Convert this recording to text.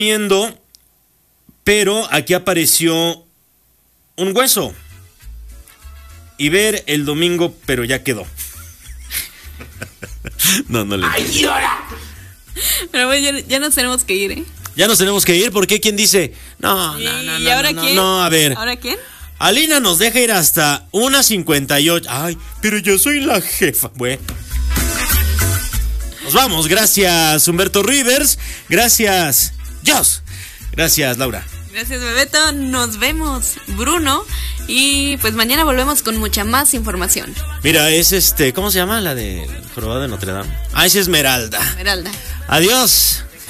viendo, pero aquí apareció un hueso. Y ver el domingo, pero ya quedó. No le entiendo. Pero bueno, ya nos tenemos que ir, ¿eh? Ya nos tenemos que ir, porque ¿quién dice? No. ¿Y ahora quién? No, a ver. ¿Ahora quién? Alina nos deja ir hasta 1:58. Ay, pero yo soy la jefa. Bueno. Nos vamos. Gracias, Humberto Rivers. Gracias, Jos. Gracias, Laura. Gracias, Bebeto. Nos vemos, Bruno. Y pues mañana volvemos con mucha más información. Mira, es ¿cómo se llama? La del jorobado de Notre Dame. Ah, es Esmeralda. Esmeralda. Adiós.